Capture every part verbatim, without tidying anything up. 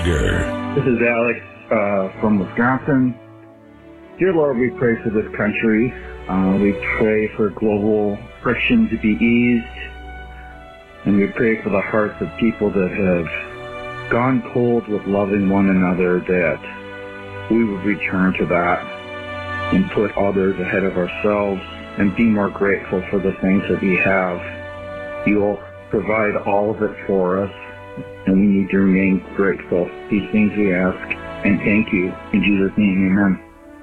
Gallagher. This is Alex uh, from Wisconsin. Dear Lord, we pray for this country. Uh, we pray for global friction to be eased. And we pray for the hearts of people that have gone cold with loving one another, that we would return to that and put others ahead of ourselves and be more grateful for the things that we have. You will provide all of it for us, and we need to remain grateful. These things we ask, and thank you. In Jesus' name, amen.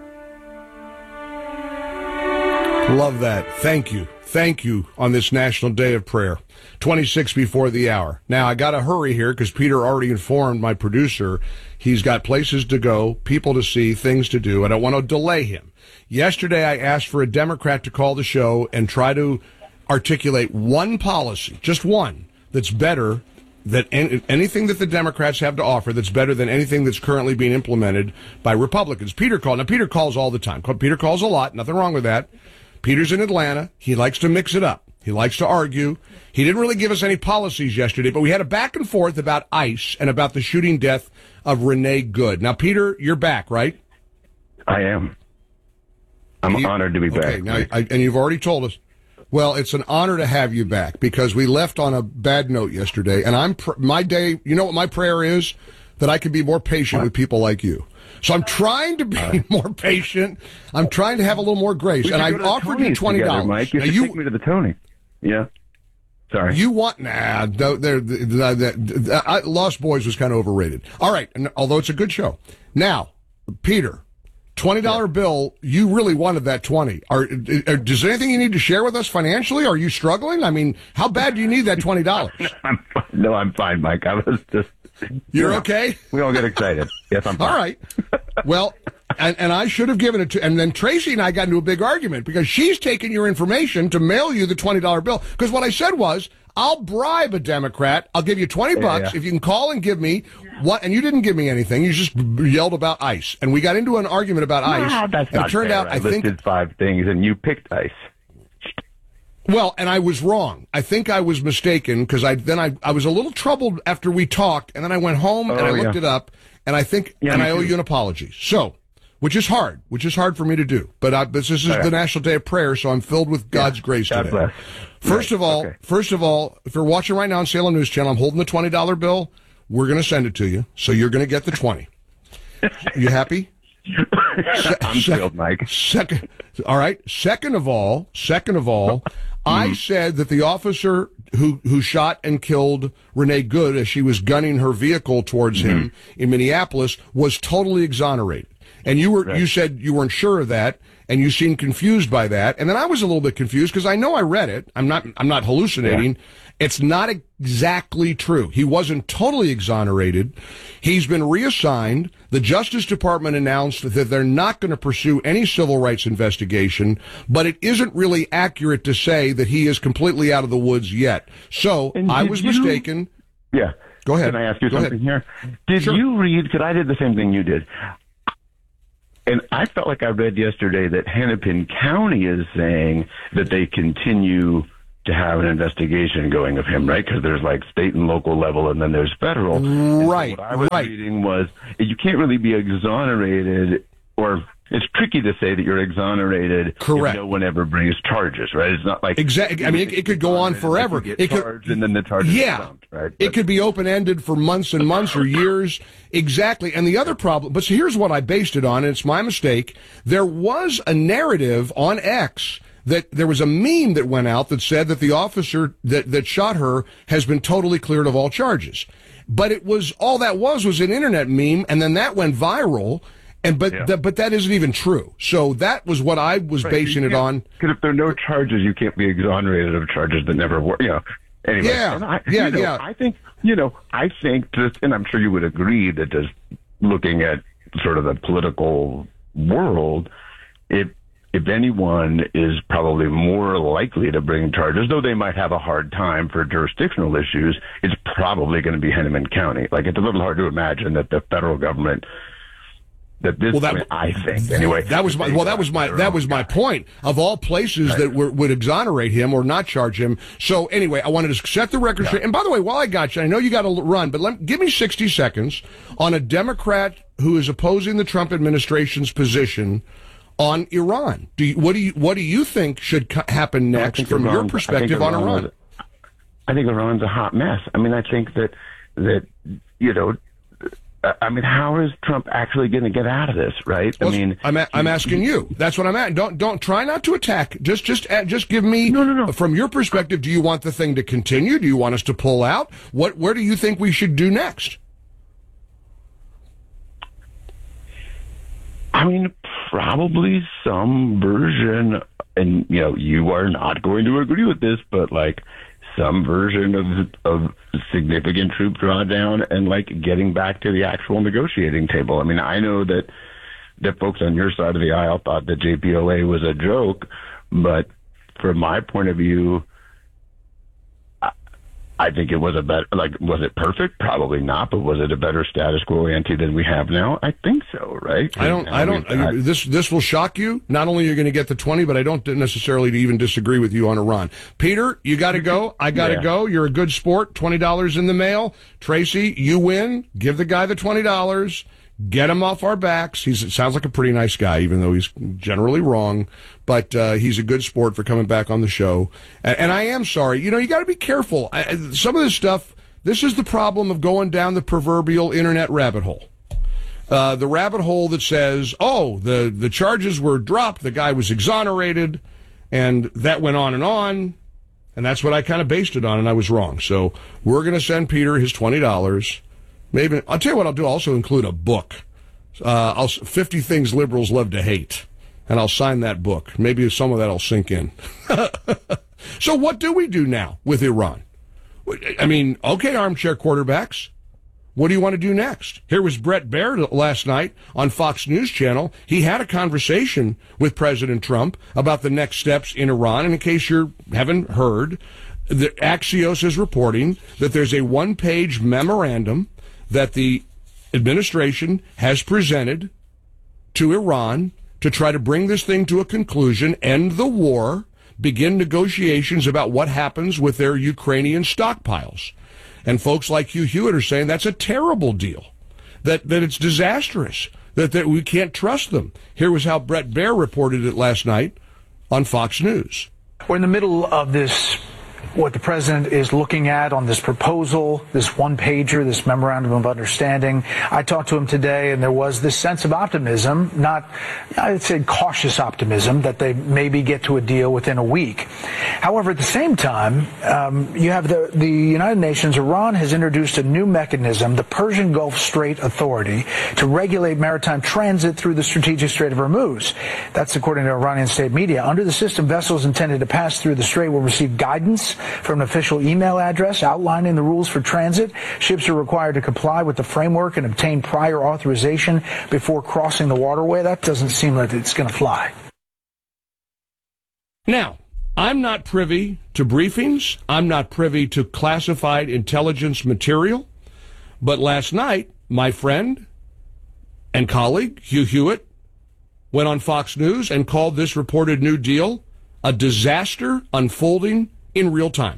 Love that. Thank you. Thank you on this National Day of Prayer. twenty-six before the hour. Now, I got to hurry here because Peter already informed my producer he's got places to go, people to see, things to do. I don't want to delay him. Yesterday, I asked for a Democrat to call the show and try to articulate one policy, just one, that's better than any, anything that the Democrats have to offer that's better than anything that's currently being implemented by Republicans. Peter called. Now, Peter calls all the time. Peter calls a lot. Nothing wrong with that. Peter's in Atlanta. He likes to mix it up. He likes to argue. He didn't really give us any policies yesterday, but we had a back and forth about ICE and about the shooting death of Renee Good. Now, Peter, you're back, right? I am. I'm you, honored to be okay, back. Now, I, and you've already told us. Well, it's an honor to have you back because we left on a bad note yesterday, and I'm pr- my day. You know what my prayer is? That I can be more patient what? with people like you. So I'm trying to be uh, more patient. I'm trying to have a little more grace, and I offered you twenty dollars. Mike, you should you, take me to the Tony. Yeah. Sorry. You want nah? No, they're, they're, they're, they're, I, Lost Boys was kind of overrated. All right, and although it's a good show. Now, Peter. Twenty dollar yeah. bill. You really wanted that twenty. Are, are does there anything you need to share with us financially? Are you struggling? I mean, how bad do you need that twenty dollars? no, I'm fine. No, I'm fine, Mike. I was just. You're yeah. okay. We all get excited. Yes, I'm fine. All right. Well, and, and I should have given it to. And then Tracy and I got into a big argument because she's taking your information to mail you the twenty dollar bill. Because what I said was, I'll bribe a Democrat. I'll give you twenty bucks yeah. if you can call and give me what. And you didn't give me anything. You just yelled about ICE, and we got into an argument about nah, ICE. That's and not it turned fair. out I, I think listed five things, and you picked ICE. Well, and I was wrong. I think I was mistaken because I then I I was a little troubled after we talked, and then I went home oh, and I yeah. looked it up, and I think yeah, and I too. owe you an apology. So. Which is hard, which is hard for me to do. But I, this is right. the National Day of Prayer, so I'm filled with God's yeah. grace God today. Bless. First right. of all, okay. first of all, if you're watching right now on Salem News Channel, I'm holding the twenty dollar bill. We're going to send it to you, so you're going to get the twenty. You happy? Se- I'm thrilled, Mike. Second, all right. Second of all, second of all, mm. I said that the officer who who shot and killed Renee Good as she was gunning her vehicle towards mm-hmm. him in Minneapolis was totally exonerated. And you were right. you said you weren't sure of that, and you seemed confused by that. And then I was a little bit confused because I know I read it. I'm not I'm not hallucinating. Yeah. It's not exactly true. He wasn't totally exonerated. He's been reassigned. The Justice Department announced that they're not going to pursue any civil rights investigation, but it isn't really accurate to say that he is completely out of the woods yet. So I was you, mistaken. Yeah. Go ahead. Can I ask you Go something ahead. here? Did sure. you read, because I did the same thing you did, and I felt like I read yesterday that Hennepin County is saying that they continue to have an investigation going of him, right? Because there's like state and local level, and then there's federal. Right. So what I was right. reading was you can't really be exonerated, or it's tricky to say that you're exonerated. Correct. If no one ever brings charges, right? It's not like exactly. I mean, it, it could go on forever. Like it could, and then the charges yeah. are dumped, right? But, it could be open ended for months and months or years. Exactly. And the other problem, but so here's what I based it on, and it's my mistake. There was a narrative on X that there was a meme that went out that said that the officer that, that shot her has been totally cleared of all charges. But it was, all that was was an internet meme, and then that went viral. And but yeah. th- but that isn't even true. So that was what I was right. basing it on. Because if there are no charges, you can't be exonerated of charges that never were. You know. Anyway. Yeah. And I, yeah. you know, yeah. I think you know. I think just, and I'm sure you would agree that just looking at sort of the political world, if if anyone is probably more likely to bring charges, though they might have a hard time for jurisdictional issues, it's probably going to be Hennepin County. Like it's a little hard to imagine that the federal government At this well, that, point, I think anyway. That was my well. That was my that was my point. Of all places right. that were, would exonerate him or not charge him. So anyway, I wanted to set the record yeah. straight. And by the way, while I got you, I know you got to run, but let, give me sixty seconds on a Democrat who is opposing the Trump administration's position on Iran. Do you, what do you what do you think should happen next from Iran, your perspective on Iran? Is, I think Iran's a hot mess. I mean, I think that that you know. I mean, how is Trump actually going to get out of this? Right? Well, I mean, I'm a, I'm asking you. That's what I'm at. Don't don't try not to attack. Just just just give me. No, no, no. From your perspective, do you want the thing to continue? Do you want us to pull out? What? Where do you think we should do next? I mean, probably some version, and you know, you are not going to agree with this, but like. Some version of of significant troop drawdown and like getting back to the actual negotiating table. I mean, I know that that folks on your side of the aisle thought that J P O A was a joke, but from my point of view, I, I think it was a better. Like, was it perfect? Probably not. But was it a better status quo ante than we have now? I think so. Right? I don't. I don't. Got, this this will shock you. Not only are you going to get the twenty, but I don't necessarily even disagree with you on Iran. Peter, you got to go. I got to yeah. go. You're a good sport. Twenty dollars in the mail. Tracy, you win. Give the guy the twenty dollars. Get him off our backs. He's sounds like a pretty nice guy, even though he's generally wrong. But uh, he's a good sport for coming back on the show. And, and I am sorry. You know, you got to be careful. I, some of this stuff. This is the problem of going down the proverbial internet rabbit hole. Uh, the rabbit hole that says, "Oh, the the charges were dropped. The guy was exonerated," and that went on and on. And that's what I kind of based it on, and I was wrong. So we're going to send Peter his twenty dollars. Maybe I'll tell you what I'll do. I'll also include a book. Uh, I'll fifty Things Liberals Love to Hate, and I'll sign that book. Maybe some of that will sink in. So what do we do now with Iran? I mean, okay, armchair quarterbacks. What do you want to do next? Here was Bret Baier last night on Fox News Channel. He had a conversation with President Trump about the next steps in Iran. And in case you haven't heard, the Axios is reporting that there's a one-page memorandum that the administration has presented to Iran to try to bring this thing to a conclusion, end the war, begin negotiations about what happens with their Ukrainian stockpiles. And folks like Hugh Hewitt are saying that's a terrible deal, that that it's disastrous, that, that we can't trust them. Here was how Bret Baier reported it last night on Fox News. We're in the middle of this, what the president is looking at on this proposal, this one-pager, this memorandum of understanding. I talked to him today, and there was this sense of optimism, not, I'd say cautious optimism, that they maybe get to a deal within a week. However, at the same time, um, you have the, the United Nations. Iran has introduced a new mechanism, the Persian Gulf Strait Authority, to regulate maritime transit through the strategic Strait of Hormuz. That's according to Iranian state media. Under the system, vessels intended to pass through the strait will receive guidance from an official email address outlining the rules for transit. Ships are required to comply with the framework and obtain prior authorization before crossing the waterway. That doesn't seem like it's going to fly. Now, I'm not privy to briefings. I'm not privy to classified intelligence material. But last night, my friend and colleague, Hugh Hewitt, went on Fox News and called this reported New Deal a disaster unfolding in real time.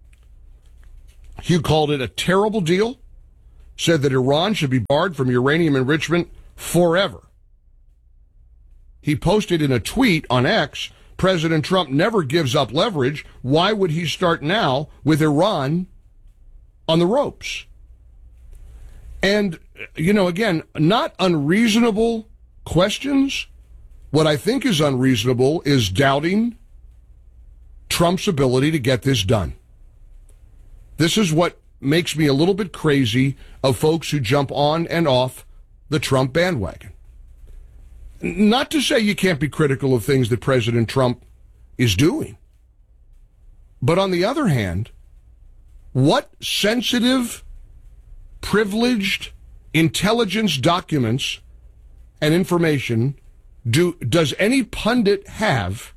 Hugh called it a terrible deal, said that Iran should be barred from uranium enrichment forever. He posted in a tweet on X, President Trump never gives up leverage. Why would he start now with Iran on the ropes? And, you know, again, not unreasonable questions. What I think is unreasonable is doubting Trump's ability to get this done. This is what makes me a little bit crazy of folks who jump on and off the Trump bandwagon. Not to say you can't be critical of things that President Trump is doing. But on the other hand, what sensitive, privileged intelligence documents and information do does any pundit have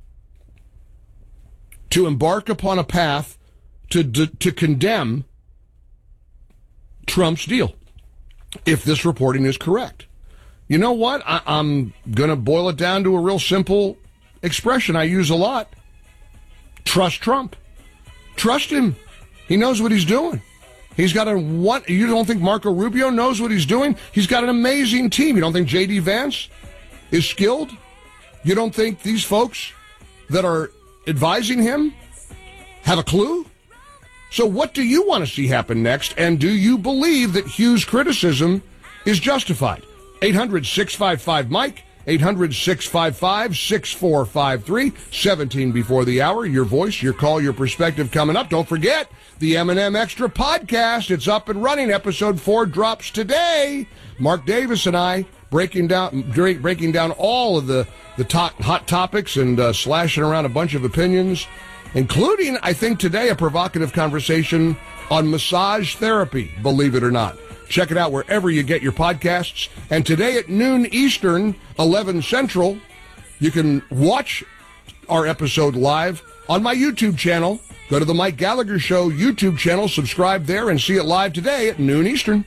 to embark upon a path to, to to condemn Trump's deal, if this reporting is correct? you know what? I, I'm going to boil it down to a real simple expression I use a lot. Trust Trump. Trust him. He knows what he's doing. He's got a what? You don't think Marco Rubio knows what he's doing? He's got an amazing team. You don't think J D. Vance is skilled? You don't think these folks that are advising him have a clue? So what do you want to see happen next? And do you believe that Hugh's criticism is justified? eight hundred, six five five, Mike. eight hundred, six five five, six four five three. seventeen before the hour. Your voice, your call, your perspective coming up. Don't forget the M and M Extra podcast. It's up and running. Episode four drops today. Mark Davis and I breaking down breaking down all of the, the top, hot topics and uh, slashing around a bunch of opinions, including, I think, today a provocative conversation on massage therapy, believe it or not. Check it out wherever you get your podcasts. And today at noon Eastern, eleven Central, you can watch our episode live on my YouTube channel. Go to the Mike Gallagher Show YouTube channel, subscribe there, and see it live today at noon Eastern.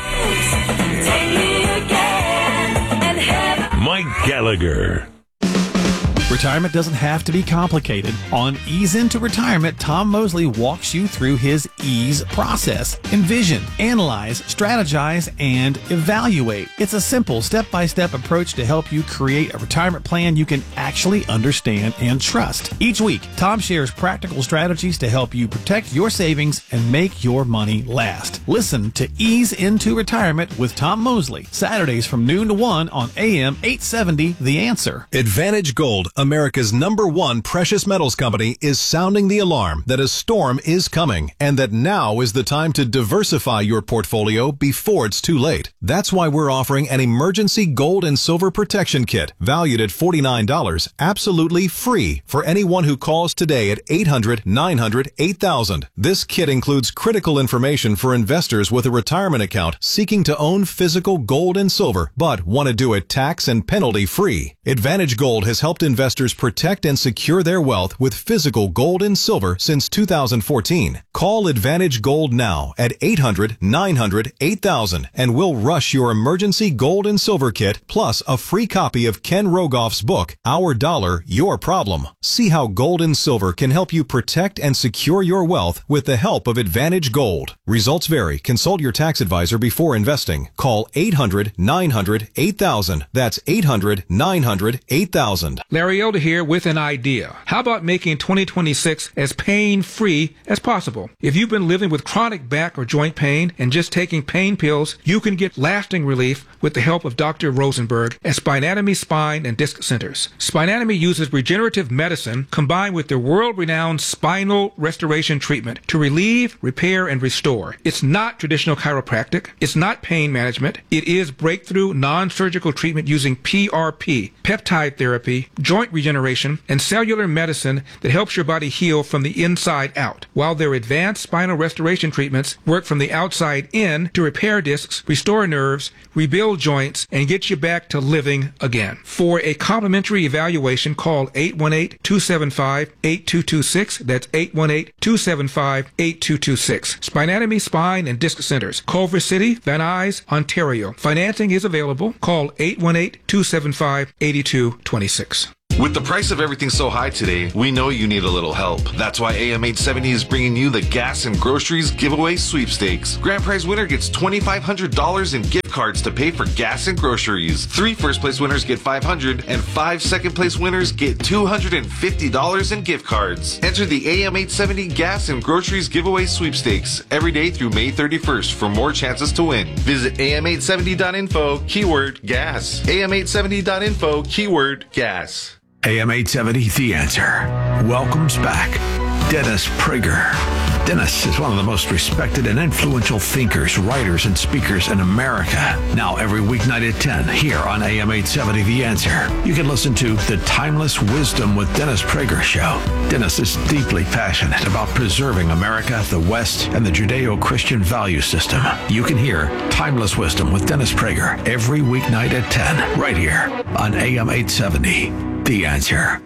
Mike Gallagher. Retirement doesn't have to be complicated. On Ease Into Retirement, Tom Mosley walks you through his EASE process. Envision, analyze, strategize, and evaluate. It's a simple step-by-step approach to help you create a retirement plan you can actually understand and trust. Each week, Tom shares practical strategies to help you protect your savings and make your money last. Listen to Ease Into Retirement with Tom Mosley, Saturdays from noon to one on A M eight seventy, The Answer. Advantage Gold, America's number one precious metals company, is sounding the alarm that a storm is coming and that now is the time to diversify your portfolio before it's too late. That's why we're offering an emergency gold and silver protection kit valued at forty-nine dollars, absolutely free for anyone who calls today at eight hundred, nine hundred, eight thousand. This kit includes critical information for investors with a retirement account seeking to own physical gold and silver but want to do it tax and penalty free. Advantage Gold has helped investors protect and secure their wealth with physical gold and silver since two thousand fourteen. Call Advantage Gold now at eight hundred, nine hundred, eight thousand and we'll rush your emergency gold and silver kit plus a free copy of Ken Rogoff's book, Our Dollar, Your Problem. See how gold and silver can help you protect and secure your wealth with the help of Advantage Gold. Results vary. Consult your tax advisor before investing. Call eight hundred, nine hundred, eight thousand. That's eight hundred, nine hundred, eight thousand. Larry Elder here with an idea. How about making twenty twenty-six as pain-free as possible? If you've been living with chronic back or joint pain and just taking pain pills, you can get lasting relief with the help of Doctor Rosenberg at Spinatomy Spine and Disc Centers. Spinatomy uses regenerative medicine combined with their world-renowned spinal restoration treatment to relieve, repair, and restore. It's not traditional chiropractic. It's not pain management. It is breakthrough non-surgical treatment using P R P, peptide therapy, joint regeneration, and cellular medicine that helps your body heal from the inside out, while their advanced spinal restoration treatments work from the outside in to repair discs, restore nerves, rebuild joints, and get you back to living again. For a complimentary evaluation, call eight one eight, two seven five, eight two two six. That's eight one eight, two seven five, eight two two six. Spinatomy Spine and Disc Centers, Culver City, Van Nuys, Ontario. Financing is available. Call eight one eight, two seven five, eight two two six. With the price of everything so high today, we know you need a little help. That's why A M eight seventy is bringing you the Gas and Groceries Giveaway Sweepstakes. Grand prize winner gets two thousand five hundred dollars in gift cards to pay for gas and groceries. Three first place winners get five hundred dollars and five second place winners get two hundred fifty dollars in gift cards. Enter the A M eight seventy Gas and Groceries Giveaway Sweepstakes every day through May thirty-first for more chances to win. Visit A M eight seventy dot info, keyword gas. A M eight seventy dot info, keyword gas. A M eight seventy, The Answer, welcomes back Dennis Prager. Dennis is one of the most respected and influential thinkers, writers, and speakers in America. Now every weeknight at ten here on A M eight seventy, The Answer, you can listen to The Timeless Wisdom with Dennis Prager Show. Dennis is deeply passionate about preserving America, the West, and the Judeo-Christian value system. You can hear Timeless Wisdom with Dennis Prager every weeknight at ten right here on A M eight seventy, The Answer.